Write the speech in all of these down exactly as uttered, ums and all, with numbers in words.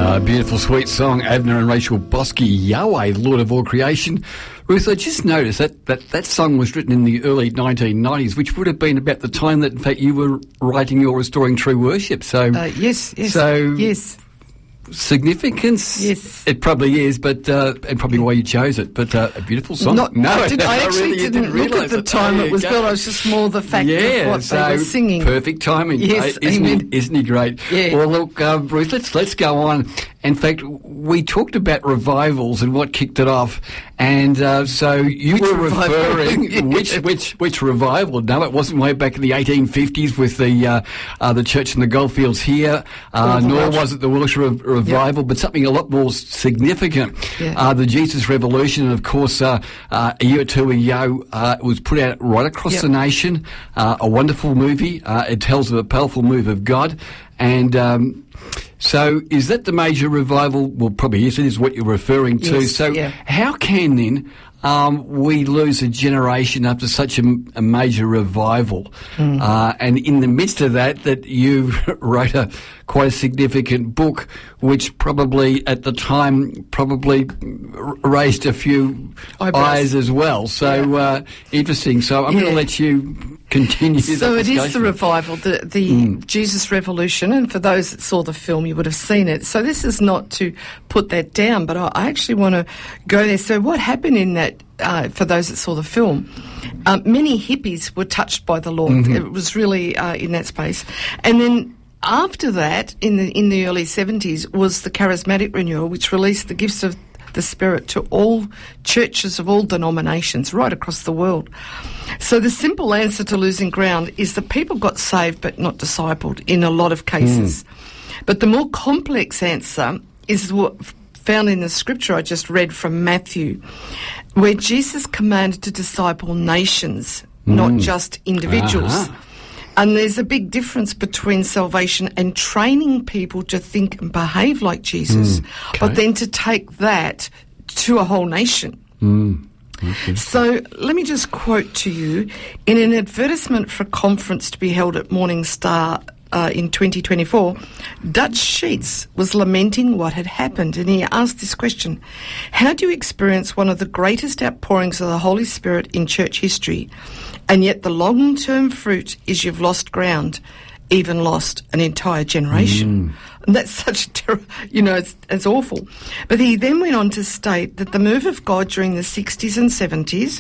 Uh, beautiful, sweet song, Abner and Rachel Bosky, Yahweh, Lord of all creation. Ruth, I just noticed that, that that song was written in the early nineteen nineties, which would have been about the time that, in fact, you were writing your Restoring True Worship. So, uh, yes, yes, so yes. Significance? Yes. It probably is, but uh, and probably why you chose it. But uh, a beautiful song. Not, no, I, didn't, I actually really didn't, didn't look at the it. time There it was you built. go. I was just more the fact yeah, of what so they were singing. Perfect timing. Yes, uh, isn't, amen. he, isn't he great? Yeah. Well, look, uh, Bruce, let's let's go on. In fact, we talked about revivals and what kicked it off, and uh, so you Which were revival? referring Yeah. which which which revival? No, it wasn't way back in the eighteen fifties with the uh, uh, the church in the Goldfields here, uh, the nor Welsh. was it the Welsh Re- revival, Yep. but something a lot more significant. Yeah. Uh, the Jesus Revolution, and of course, uh, uh, a year or two ago, uh, it was put out right across Yep. the nation. Uh, a wonderful movie. Uh, it tells of a powerful move of God, and. Um, So is that the major revival? Well, probably is. It is what you're referring to. Yes, so yeah. how can then um, we lose a generation after such a, a major revival? Mm. Uh, and in the midst of that, that you wrote a quite a significant book, which probably at the time probably r- raised a few Eyebrows. eyes as well. So Yeah. uh, interesting. So I'm going Yeah. to let you continue. So that it is the discussion. revival, the, the Mm. Jesus Revolution, and for those that saw the film, you would have seen it. So this is not to put that down, but I, I actually want to go there. So what happened in that, uh, for those that saw the film, um, many hippies were touched by the Lord. Mm-hmm. It was really uh, in that space. And then after that, in the in the early seventies, was the Charismatic Renewal, which released the gifts of the Spirit to all churches of all denominations right across the world. So the simple answer to losing ground is that people got saved but not discipled in a lot of cases. Mm. But the more complex answer is what found in the scripture I just read from Matthew, where Jesus commanded to disciple nations, mm. not just individuals. Uh-huh. And there's a big difference between salvation and training people to think and behave like Jesus, mm, okay. but then to take that to a whole nation. Mm, so let me just quote to you, in an advertisement for a conference to be held at Morning Star uh, in twenty twenty-four, Dutch Sheets was lamenting what had happened, and he asked this question: how do you experience one of the greatest outpourings of the Holy Spirit in church history, and yet the long-term fruit is you've lost ground, even lost an entire generation? Mm. And that's such a ter- you know, it's, it's awful. But he then went on to state that the move of God during the sixties and seventies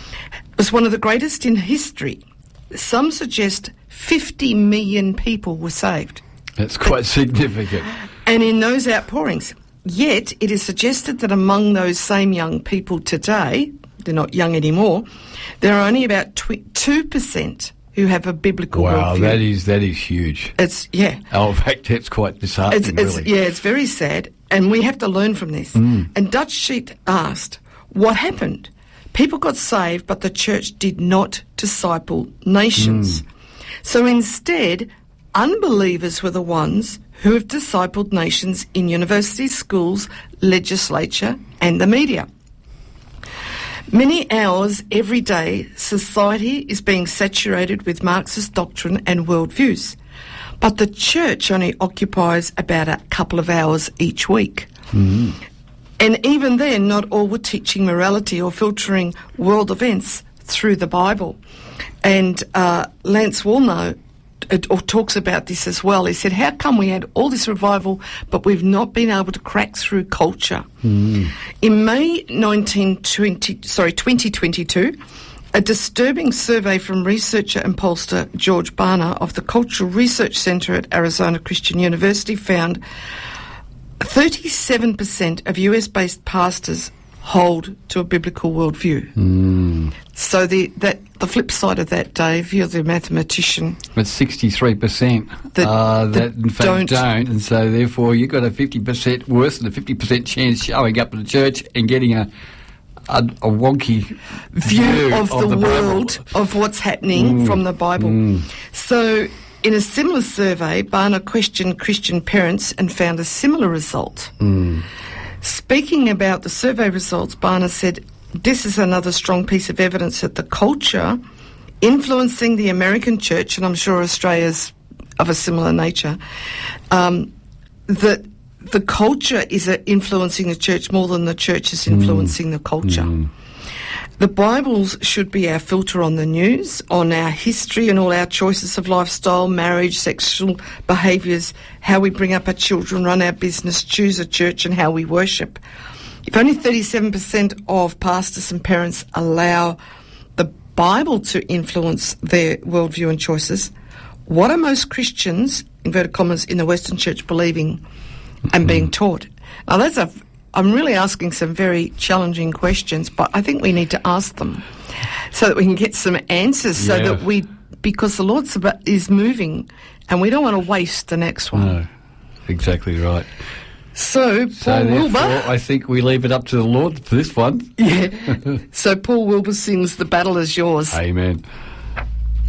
was one of the greatest in history. Some suggest fifty million people were saved. That's quite but, significant. And in those outpourings, yet it is suggested that among those same young people today, they're not young anymore, there are only about two percent who have a biblical wow, worldview. that is that is huge. It's yeah. Oh, in fact, it's quite disheartening. It's, it's, really. Yeah, it's very sad, and we have to learn from this. Mm. And Dutch Sheet asked, "What happened? People got saved, but the church did not disciple nations. Mm. So instead, unbelievers were the ones who have discipled nations in universities, schools, legislature, and the media." Many hours every day, society is being saturated with Marxist doctrine and worldviews, but the church only occupies about a couple of hours each week. Mm-hmm. And even then, not all were teaching morality or filtering world events through the Bible. And uh, Lance Wallnau It, or talks about this as well. He said, how come we had all this revival, but we've not been able to crack through culture? Mm. In May nineteen twenty, sorry, twenty twenty-two, a disturbing survey from researcher and pollster George Barna of the Cultural Research Center at Arizona Christian University found thirty-seven percent of U S-based pastors hold to a biblical worldview. Mm. So the that the flip side of that, Dave, you're the mathematician. It's sixty-three percent that, uh, that, that in fact don't. don't, and so therefore you've got a fifty percent, worse than a fifty percent chance showing up at the church and getting a a, a wonky view, view of, of the, the world, Bible. of what's happening mm. from the Bible. Mm. So in a similar survey, Barna questioned Christian parents and found a similar result. Mm. Speaking about the survey results, Barna said, this is another strong piece of evidence that the culture influencing the American church, and I'm sure Australia's of a similar nature, um, that the culture is uh, influencing the church more than the church is influencing mm. the culture. Mm. The Bibles should be our filter on the news, on our history and all our choices of lifestyle, marriage, sexual behaviours, how we bring up our children, run our business, choose a church and how we worship. If only thirty-seven percent of pastors and parents allow the Bible to influence their worldview and choices, what are most Christians, inverted commas, in the Western Church believing and being taught? Now, that's a... I'm really asking some very challenging questions, but I think we need to ask them so that we can get some answers, so yeah. that we, because the Lord is moving and we don't want to waste the next one. No, exactly right. So, Paul so Wilbur... I think we leave it up to the Lord for this one. Yeah. So Paul Wilbur sings "The Battle Is Yours." Amen.